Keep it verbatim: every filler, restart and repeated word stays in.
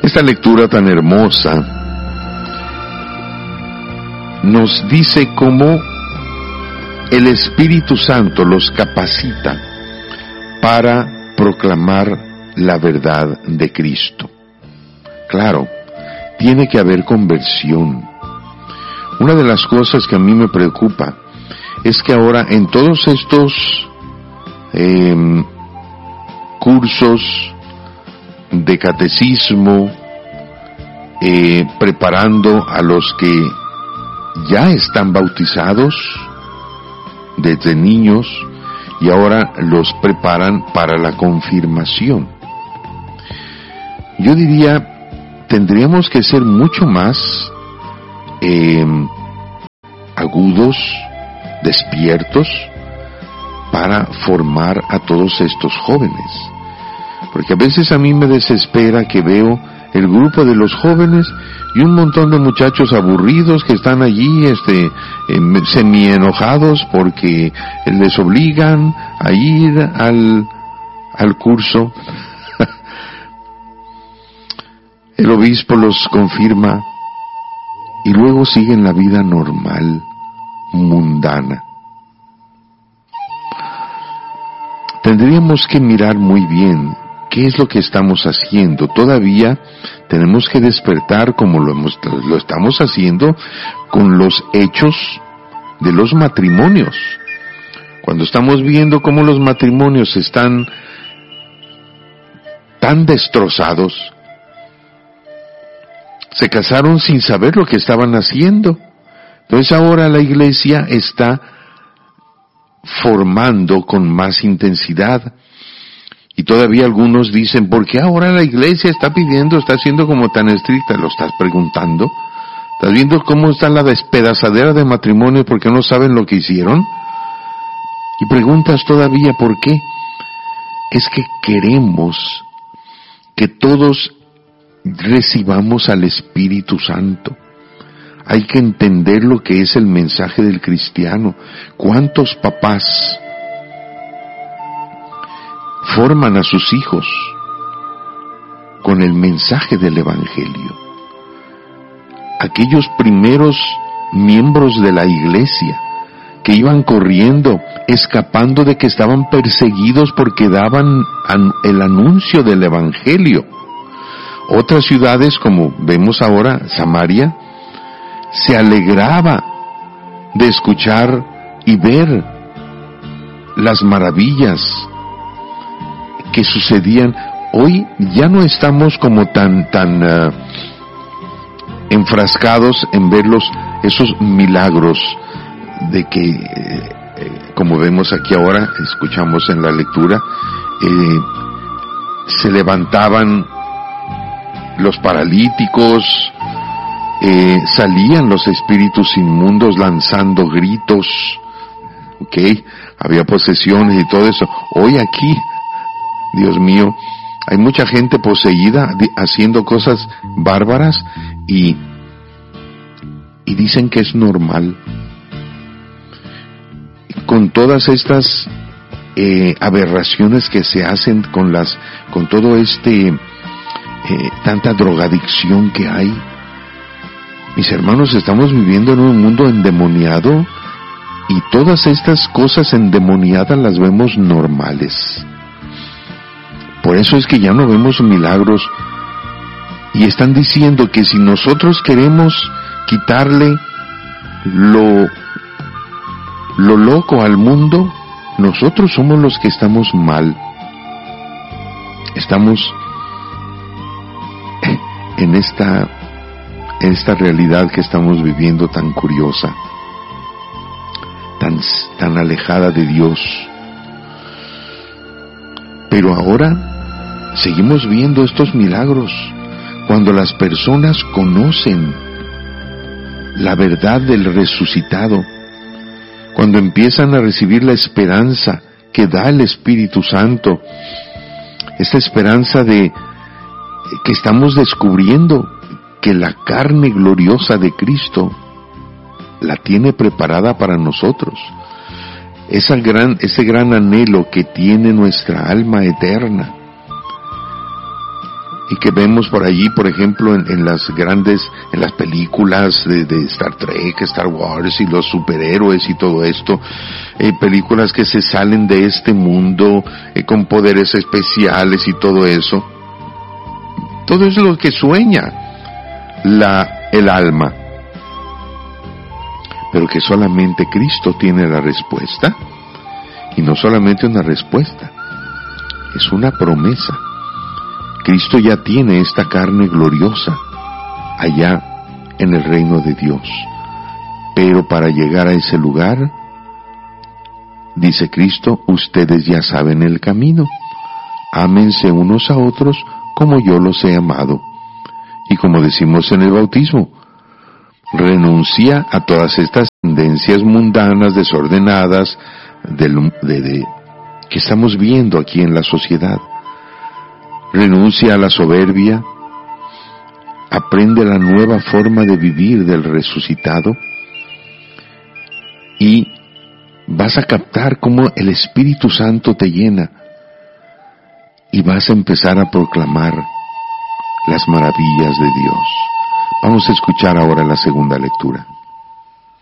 Esta lectura tan hermosa nos dice cómo el Espíritu Santo los capacita para proclamar la verdad de Cristo. Claro, tiene que haber conversión. Una de las cosas que a mí me preocupa es que ahora en todos estos eh, cursos de catecismo, eh, preparando a los que ya están bautizados desde niños y ahora los preparan para la confirmación. Yo diría, tendríamos que ser mucho más eh, agudos, despiertos, para formar a todos estos jóvenes. Porque a veces a mí me desespera que veo el grupo de los jóvenes y un montón de muchachos aburridos que están allí este eh, semi enojados porque les obligan a ir al al curso. El obispo los confirma y luego siguen la vida normal, mundana. Tendríamos que mirar muy bien qué es lo que estamos haciendo. Todavía tenemos que despertar como lo, hemos, lo estamos haciendo con los hechos de los matrimonios. Cuando estamos viendo cómo los matrimonios están tan destrozados, se casaron sin saber lo que estaban haciendo. Entonces ahora la iglesia está formando con más intensidad. Y todavía algunos dicen, ¿por qué ahora la iglesia está pidiendo, está siendo como tan estricta? ¿Lo estás preguntando? ¿Estás viendo cómo está la despedazadera de matrimonios porque no saben lo que hicieron? Y preguntas todavía, ¿por qué? Es que queremos que todos recibamos al Espíritu Santo. Hay que entender lo que es el mensaje del cristiano. ¿Cuántos papás forman a sus hijos con el mensaje del Evangelio? Aquellos primeros miembros de la iglesia que iban corriendo, escapando de que estaban perseguidos porque daban el anuncio del Evangelio. Otras ciudades, como vemos ahora, Samaria, se alegraba de escuchar y ver las maravillas que sucedían. Hoy ya no estamos como tan tan uh, enfrascados en ver los, esos milagros de que, eh, como vemos aquí ahora, escuchamos en la lectura, eh, se levantaban los paralíticos, eh, salían los espíritus inmundos lanzando gritos, ¿ok? Había posesiones y todo eso. Hoy aquí, Dios mío, hay mucha gente poseída haciendo cosas bárbaras y, y dicen que es normal. Con todas estas eh, aberraciones que se hacen con las, con todo este eh, tanta drogadicción que hay. Mis hermanos, estamos viviendo en un mundo endemoniado y todas estas cosas endemoniadas las vemos normales. Por eso es que ya no vemos milagros y están diciendo que si nosotros queremos quitarle lo, lo loco al mundo, nosotros somos los que estamos mal. Estamos en esta, en esta realidad que estamos viviendo tan curiosa, tan, tan alejada de Dios. Pero ahora seguimos viendo estos milagros cuando las personas conocen la verdad del resucitado, cuando empiezan a recibir la esperanza que da el Espíritu Santo, esta esperanza de que estamos descubriendo que la carne gloriosa de Cristo la tiene preparada para nosotros. Esa gran, ese gran anhelo que tiene nuestra alma eterna y que vemos por allí, por ejemplo, en, en las grandes, en las películas de, de Star Trek, Star Wars y los superhéroes y todo esto, eh, películas que se salen de este mundo eh, con poderes especiales y todo eso. Todo eso es lo que sueña la, el alma. Pero que solamente Cristo tiene la respuesta, y no solamente una respuesta, es una promesa. Cristo ya tiene esta carne gloriosa allá en el reino de Dios, pero para llegar a ese lugar, dice Cristo, ustedes ya saben el camino, ámense unos a otros como yo los he amado. Y como decimos en el bautismo, renuncia a todas estas tendencias mundanas, desordenadas, de, de, de, que estamos viendo aquí en la sociedad. Renuncia a la soberbia, aprende la nueva forma de vivir del resucitado, y vas a captar cómo el Espíritu Santo te llena, y vas a empezar a proclamar las maravillas de Dios. Vamos a escuchar ahora la segunda lectura.